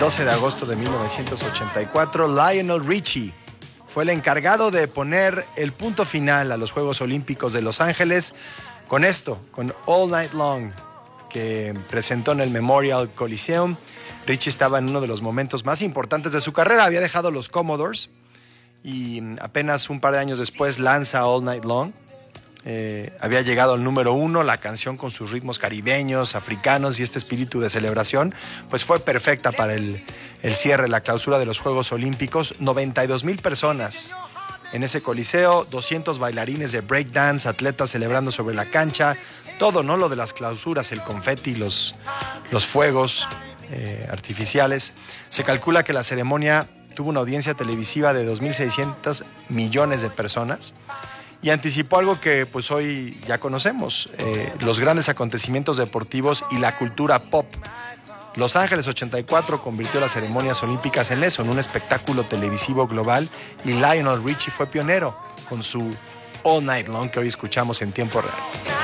12 de agosto de 1984, Lionel Richie fue el encargado de poner el punto final a los Juegos Olímpicos de Los Ángeles con esto, con All Night Long, que presentó en el Memorial Coliseum. Richie estaba en uno de los momentos más importantes de su carrera. Había dejado los Commodores y apenas un par de años después lanza All Night Long. Había llegado al número 1, la canción con sus ritmos caribeños, africanos y este espíritu de celebración, pues fue perfecta para el cierre, la clausura de los Juegos Olímpicos. 92,000 personas en ese coliseo, 200 bailarines de breakdance, atletas celebrando sobre la cancha, todo, ¿no? Lo de las clausuras, el confeti, los fuegos artificiales. Se calcula que la ceremonia tuvo una audiencia televisiva de 2.600 millones de personas. Y anticipó algo que pues hoy ya conocemos, los grandes acontecimientos deportivos y la cultura pop. Los Ángeles 84 convirtió las ceremonias olímpicas en eso, en un espectáculo televisivo global, y Lionel Richie fue pionero con su All Night Long que hoy escuchamos en tiempo real.